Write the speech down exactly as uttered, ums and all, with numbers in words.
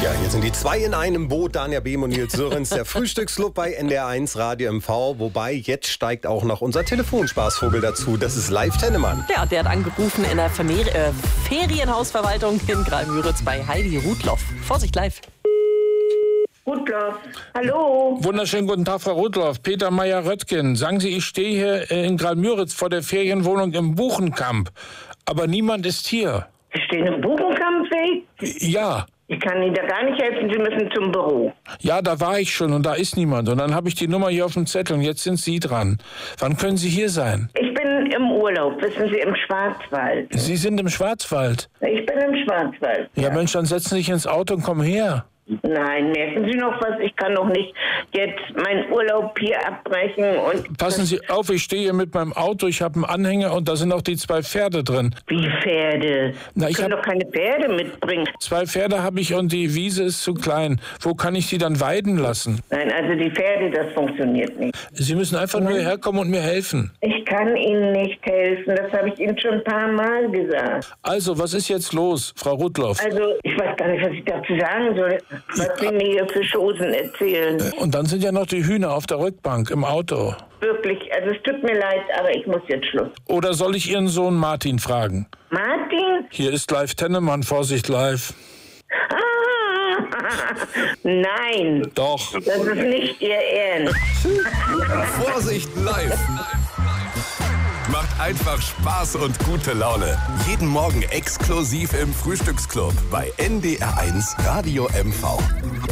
Ja, hier sind die zwei in einem Boot, Dania Behm und Nils Sörens, der Frühstücksclub bei N D R eins Radio M V. Wobei, jetzt steigt auch noch unser Telefonspaßvogel dazu. Das ist Leif Tennemann. Ja, der hat angerufen in der Vermehr äh, Ferienhausverwaltung in Graal-Müritz bei Heidi Rudloff. Vorsicht, Leif. Rudloff, hallo. Wunderschönen guten Tag, Frau Rudloff. Peter Meyer-Röttgen. Sagen Sie, ich stehe hier in Graal-Müritz vor der Ferienwohnung im Buchenkamp. Aber niemand ist hier. Sie stehen im Buchenkampfweg? Ja. Ich kann Ihnen da gar nicht helfen, Sie müssen zum Büro. Ja, da war ich schon und da ist niemand. Und dann habe ich die Nummer hier auf dem Zettel und jetzt sind Sie dran. Wann können Sie hier sein? Ich bin im Urlaub, wissen Sie, im Schwarzwald. Sie sind im Schwarzwald? Ich bin im Schwarzwald. Ja, ja. Mensch, dann setzen Sie sich ins Auto und kommen her. Nein, merken Sie noch was? Ich kann doch nicht jetzt meinen Urlaub hier abbrechen und... Passen Sie auf, ich stehe hier mit meinem Auto, ich habe einen Anhänger und da sind auch die zwei Pferde drin. Wie Pferde? Na, ich ich kann hab... doch keine Pferde mitbringen. Zwei Pferde habe ich und die Wiese ist zu klein. Wo kann ich die dann weiden lassen? Nein, also die Pferde, das funktioniert nicht. Sie müssen einfach Nein. nur herkommen und mir helfen. Ich kann Ihnen nicht helfen, das habe ich Ihnen schon ein paar Mal gesagt. Also, was ist jetzt los, Frau Rudloff? Also, ich weiß gar nicht, was ich dazu sagen soll, was Sie mir hier für Chosen erzählen. Und dann sind ja noch die Hühner auf der Rückbank im Auto. Wirklich, also es tut mir leid, aber ich muss jetzt Schluss. Oder soll ich Ihren Sohn Martin fragen? Martin? Hier ist Leif Tennemann, Vorsicht, Leif. Ah, nein. Doch. Das ist nicht Ihr Ernst. Vorsicht, live! Macht einfach Spaß und gute Laune. Jeden Morgen exklusiv im Frühstücksclub bei N D R eins Radio M V.